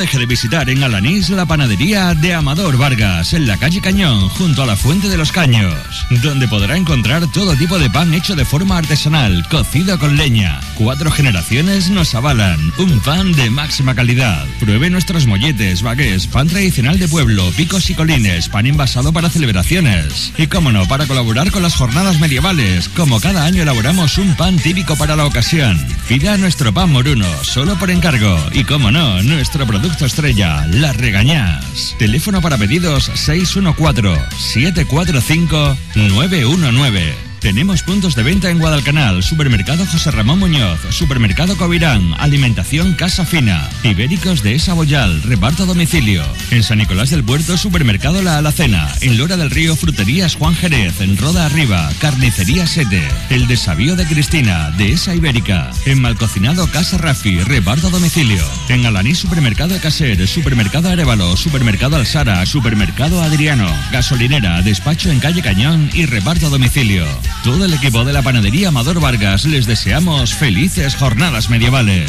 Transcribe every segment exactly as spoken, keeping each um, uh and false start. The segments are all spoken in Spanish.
deje de visitar en Alanís la panadería de Amador Vargas, en la calle Cañón, junto a la Fuente de los Caños, donde podrá encontrar todo tipo de pan hecho de forma artesanal, cocido con leña. Cuatro generaciones nos avalan, un pan de máxima calidad. Pruebe nuestros molletes, bagués, pan tradicional de pueblo, picos y colines, pan envasado para celebraciones. Y cómo no, para colaborar con las jornadas medievales, como cada año elaboramos un pan típico para la ocasión. Pida nuestro pan moruno, solo por encargo. Y cómo no, nuestro producto estrella, las regañás. Teléfono para pedidos seis uno cuatro, siete cuatro cinco, nueve uno nueve. Tenemos puntos de venta en Guadalcanal, Supermercado José Ramón Muñoz, Supermercado Covirán, Alimentación Casa Fina, Ibéricos de Esa Boyal, reparto a domicilio. En San Nicolás del Puerto, Supermercado La Alacena. En Lora del Río, Fruterías Juan Jerez. En Roda Arriba, Carnicería Sete. El Desavío de Cristina, de Esa Ibérica. En Malcocinado Casa Rafi, reparto a domicilio. En Alanís, Supermercado Caser, Supermercado Arévalo, Supermercado Alsara, Supermercado Adriano. Gasolinera, despacho en calle Cañón y reparto a domicilio. Todo el equipo de la panadería Amador Vargas les deseamos felices jornadas medievales.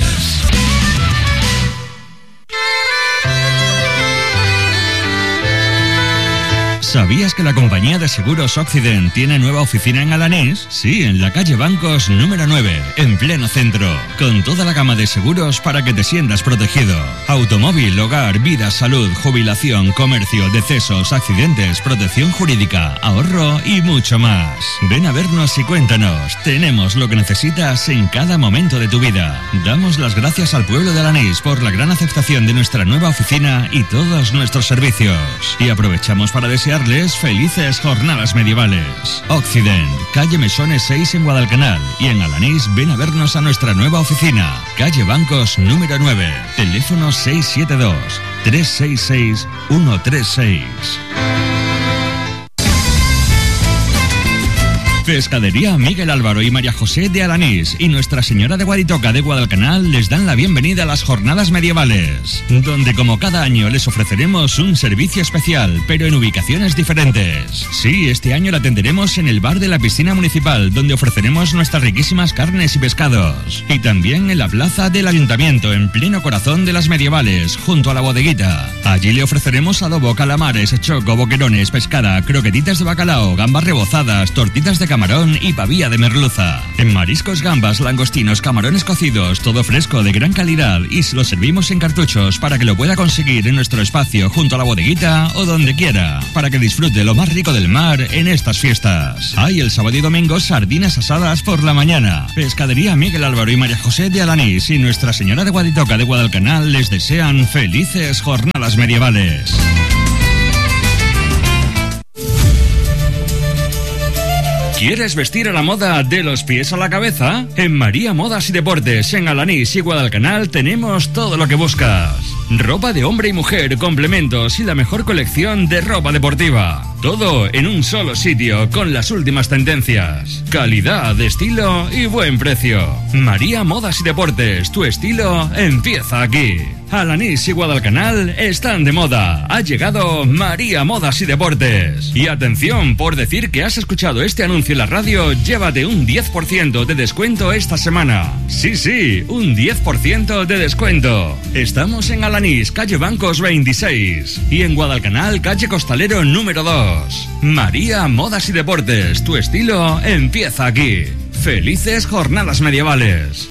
¿Sabías que la compañía de seguros Occident tiene nueva oficina en Alanís? Sí, en la calle Bancos número nueve, en pleno centro, con toda la gama de seguros para que te sientas protegido. Automóvil, hogar, vida, salud, jubilación, comercio, decesos, accidentes, protección jurídica, ahorro y mucho más. Ven a vernos y cuéntanos. Tenemos lo que necesitas en cada momento de tu vida. Damos las gracias al pueblo de Alanís por la gran aceptación de nuestra nueva oficina y todos nuestros servicios. Y aprovechamos para desear felices jornadas medievales. Occident, calle Mesones seis en Guadalcanal, y en Alanís ven a vernos a nuestra nueva oficina, calle Bancos número nueve, teléfono seis siete dos, tres seis seis, uno tres seis. Pescadería Miguel Álvaro y María José de Alanís y Nuestra Señora de Guaditoca de Guadalcanal les dan la bienvenida a las jornadas medievales, donde como cada año les ofreceremos un servicio especial, pero en ubicaciones diferentes. Sí, este año la atenderemos en el bar de la piscina municipal, donde ofreceremos nuestras riquísimas carnes y pescados. Y también en la plaza del ayuntamiento, en pleno corazón de las medievales, junto a la bodeguita. Allí le ofreceremos adobo, calamares, choco, boquerones, pescada, croquetitas de bacalao, gambas rebozadas, tortitas de camarón y pavía de merluza. En mariscos, gambas, langostinos, camarones cocidos, todo fresco de gran calidad, y se lo servimos en cartuchos para que lo pueda conseguir en nuestro espacio junto a la bodeguita o donde quiera, para que disfrute lo más rico del mar en estas fiestas. Hay el sábado y domingo sardinas asadas por la mañana. Pescadería Miguel Álvaro y María José de Alanís y Nuestra Señora de Guaditoca de Guadalcanal les desean felices jornadas medievales. ¿Quieres vestir a la moda de los pies a la cabeza? En María Modas y Deportes, en Alanís y Guadalcanal, tenemos todo lo que buscas. Ropa de hombre y mujer, complementos y la mejor colección de ropa deportiva. Todo en un solo sitio, con las últimas tendencias. Calidad, estilo y buen precio. María Modas y Deportes, tu estilo empieza aquí. Alanís y Guadalcanal están de moda. Ha llegado María Modas y Deportes. Y atención, por decir que has escuchado este anuncio en la radio, llévate un diez por ciento de descuento esta semana. Sí, sí, un diez por ciento de descuento. Estamos en Alanís, calle Bancos veintiséis. Y en Guadalcanal, calle Costalero número dos. María Modas y Deportes, tu estilo empieza aquí. Felices jornadas medievales.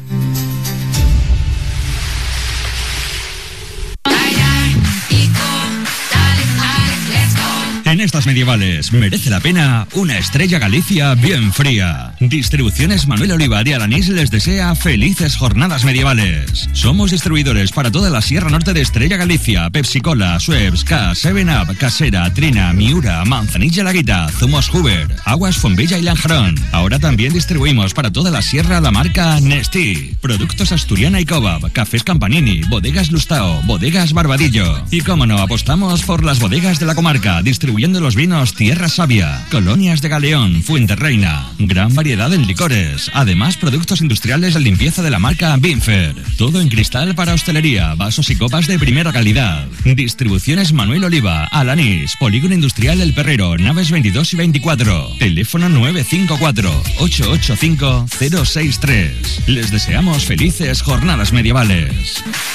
En estas medievales merece la pena una Estrella Galicia bien fría. Distribuciones Manuel Oliva de Alanís les desea felices jornadas medievales. Somos distribuidores para toda la Sierra Norte de Estrella Galicia, Pepsi Cola, Schweppes, K, seven up, Casera, Trina, Miura, Manzanilla Laguita, Zumos Huber, Aguas Fombella y Lanjarón. Ahora también distribuimos para toda la Sierra la marca Nestí. Productos Asturiana y Cobab, Cafés Campanini, Bodegas Lustao, Bodegas Barbadillo. Y cómo no, apostamos por las bodegas de la comarca, distribuyendo los vinos Tierra Sabia, Colonias de Galeón, Fuenterreina, gran variedad en licores, además productos industriales de limpieza de la marca Binfer, todo en cristal para hostelería, vasos y copas de primera calidad. Distribuciones Manuel Oliva, Alanís, Polígono Industrial El Perrero, naves veintidós y veinticuatro, teléfono nueve cinco cuatro, ocho ocho cinco, cero seis tres. Les deseamos felices jornadas medievales.